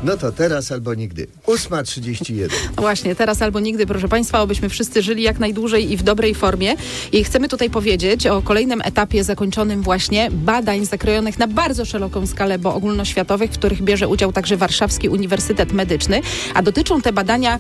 No to teraz albo nigdy. 8:31. Właśnie, teraz albo nigdy, proszę Państwa, obyśmy wszyscy żyli jak najdłużej i w dobrej formie. I chcemy tutaj powiedzieć o kolejnym etapie zakończonym właśnie badań zakrojonych na bardzo szeroką skalę, bo ogólnoświatowych, w których bierze udział także Warszawski Uniwersytet Medyczny, a dotyczą te badania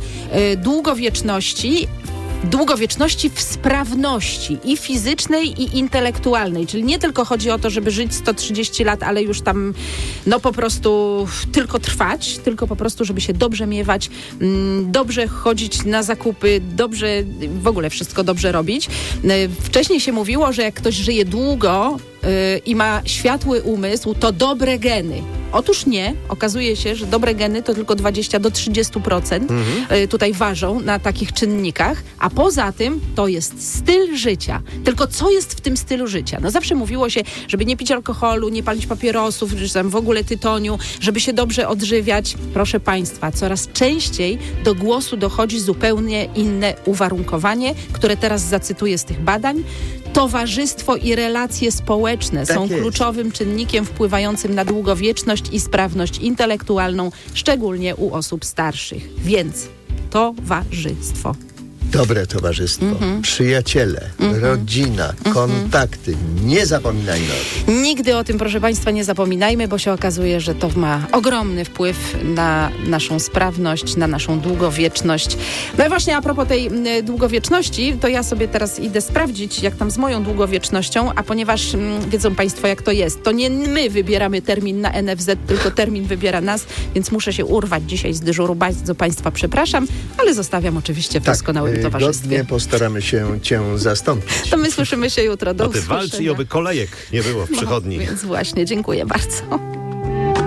długowieczności w sprawności i fizycznej, i intelektualnej. Czyli nie tylko chodzi o to, żeby żyć 130 lat, ale już tam po prostu tylko trwać, tylko po prostu, żeby się dobrze miewać, dobrze chodzić na zakupy, dobrze, w ogóle wszystko dobrze robić. Wcześniej się mówiło, że jak ktoś żyje długo i ma światły umysł, to dobre geny. Otóż nie. Okazuje się, że dobre geny to tylko 20-30% tutaj ważą na takich czynnikach, a poza tym to jest styl życia. Tylko co jest w tym stylu życia? No zawsze mówiło się, żeby nie pić alkoholu, nie palić papierosów, czy tam w ogóle tytoniu, żeby się dobrze odżywiać. Proszę Państwa, coraz częściej do głosu dochodzi zupełnie inne uwarunkowanie, które teraz zacytuję z tych badań. Towarzystwo i relacje społeczne są kluczowym czynnikiem wpływającym na długowieczność i sprawność intelektualną, szczególnie u osób starszych. Więc towarzystwo. Dobre towarzystwo, przyjaciele, rodzina, kontakty. Nie zapominajmy o tym. Nigdy o tym, proszę Państwa, nie zapominajmy, bo się okazuje, że to ma ogromny wpływ na naszą sprawność, na naszą długowieczność. No i właśnie a propos tej długowieczności, to ja sobie teraz idę sprawdzić, jak tam z moją długowiecznością, a ponieważ wiedzą Państwo, jak to jest, to nie my wybieramy termin na NFZ, tylko termin wybiera nas, więc muszę się urwać dzisiaj z dyżuru. Bardzo Państwa przepraszam, ale zostawiam oczywiście w doskonałym towarzystwie. Godnie postaramy się Cię zastąpić. To my słyszymy się jutro. Do usłyszenia. Walcz i oby kolejek nie było w przychodni. Więc właśnie, dziękuję bardzo.